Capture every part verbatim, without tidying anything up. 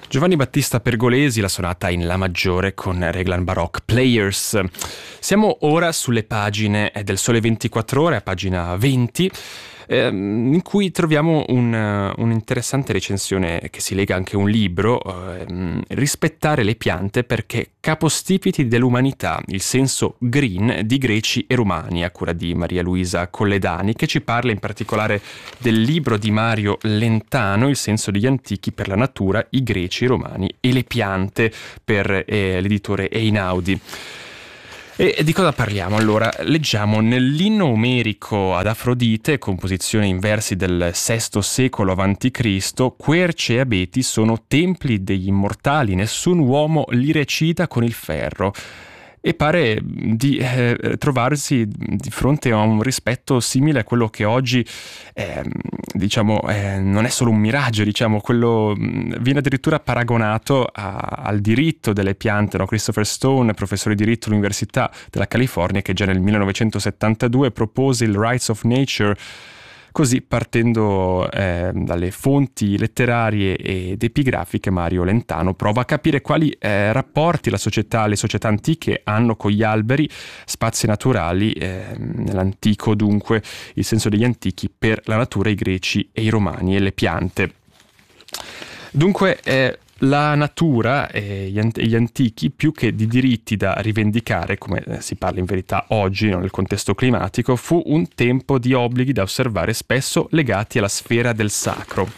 Giovanni Battista Pergolesi, la sonata in La maggiore con Reglan Baroque Players. Siamo ora sulle pagine del Sole ventiquattro Ore, a pagina venti, ehm, in cui troviamo un, un'interessante recensione che si lega anche a un libro, ehm, Rispettare le piante perché capostipiti dell'umanità, il senso green di greci e romani, a cura di Maria Luisa Colledani, che ci parla in particolare del libro di Mario Lentano, Il senso degli antichi per la natura, i greci, i romani e le piante, per eh, l'editore Einaudi. E di cosa parliamo? Allora, leggiamo nell'inno omerico ad Afrodite, composizione in versi del sesto secolo avanti Cristo, Querce e abeti sono templi degli immortali, nessun uomo li recita con il ferro. E pare di eh, trovarsi di fronte a un rispetto simile a quello che oggi eh, diciamo eh, non è solo un miraggio, diciamo quello viene addirittura paragonato a, al diritto delle piante, no? Christopher Stone, professore di diritto all'Università della California, che già nel millenovecentosettantadue propose il Rights of Nature. Così, partendo eh, dalle fonti letterarie ed epigrafiche, Mario Lentano prova a capire quali eh, rapporti la società, le società antiche hanno con gli alberi, spazi naturali, eh, nell'antico dunque, il senso degli antichi per la natura, i greci e i romani e le piante. Dunque, eh, la natura e gli antichi, più che di diritti da rivendicare, come si parla in verità oggi, no, nel contesto climatico, fu un tempo di obblighi da osservare, spesso legati alla sfera del sacro.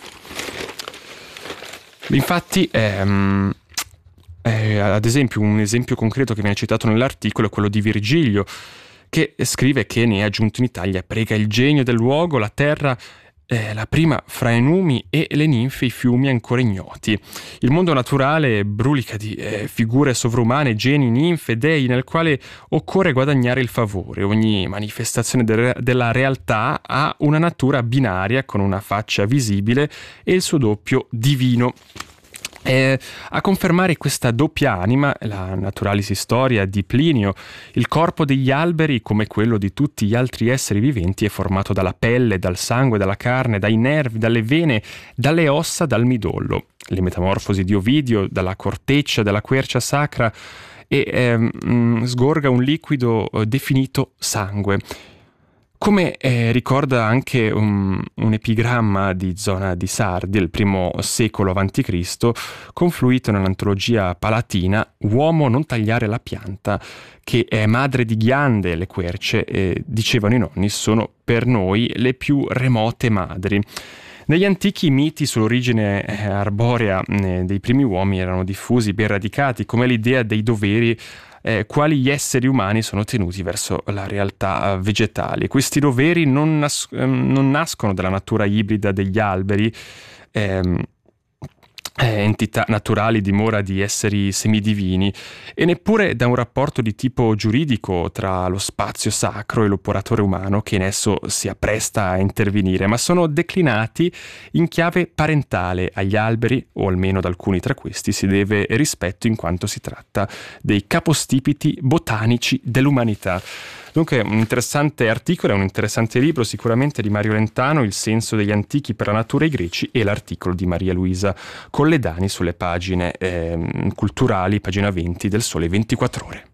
Infatti, ehm, eh, ad esempio, un esempio concreto che viene citato nell'articolo è quello di Virgilio, che scrive che ne è giunto in Italia: prega il genio del luogo, la terra, Eh, la prima fra i numi e le ninfe, i fiumi ancora ignoti. Il mondo naturale brulica di eh, figure sovrumane, geni, ninfe, dei, nel quale occorre guadagnare il favore. Ogni manifestazione de- della realtà ha una natura binaria con una faccia visibile e il suo doppio divino. Eh, a confermare questa doppia anima, la Naturalis Historia di Plinio: il corpo degli alberi, come quello di tutti gli altri esseri viventi, è formato dalla pelle, dal sangue, dalla carne, dai nervi, dalle vene, dalle ossa, dal midollo. Le metamorfosi di Ovidio, dalla corteccia della quercia sacra, e ehm, sgorga un liquido eh, definito sangue. Come eh, ricorda anche un, un epigramma di Zona di Sardi, del primo secolo avanti Cristo, confluito nell'antologia palatina, uomo non tagliare la pianta, che è madre di ghiande. Le querce, eh, dicevano i nonni, sono per noi le più remote madri. Negli antichi miti sull'origine eh, arborea eh, dei primi uomini erano diffusi, ben radicati, come l'idea dei doveri Eh, quali gli esseri umani sono tenuti verso la realtà vegetale. Questi doveri non, nas- non nascono dalla natura ibrida degli alberi, ehm, eh, entità naturali dimora di esseri semidivini, e neppure da un rapporto di tipo giuridico tra lo spazio sacro e l'operatore umano che in esso si appresta a intervenire, ma sono declinati in chiave parentale. Agli alberi, o almeno ad alcuni tra questi, si deve rispetto in quanto si tratta dei capostipiti botanici dell'umanità. Dunque, un interessante articolo, è un interessante libro sicuramente di Mario Lentano, Il senso degli antichi per la natura e i greci, e l'articolo di Maria Luisa Colledani sulle pagine eh, culturali, pagina venti del Sole ventiquattro Ore.